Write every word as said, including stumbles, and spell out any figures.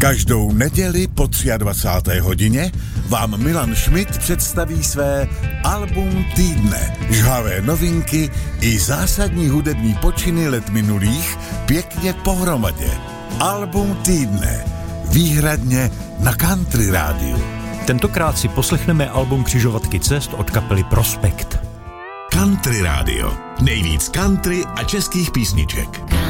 Každou neděli po dvacáté třetí hodině vám Milan Schmidt představí své album týdne, žhavé novinky i zásadní hudební počiny let minulých pěkně pohromadě. Album týdne, výhradně na Country rádiu. Tentokrát si poslechneme album Křižovatky cest od kapely Prospekt. Country rádio, nejvíc country a českých písniček.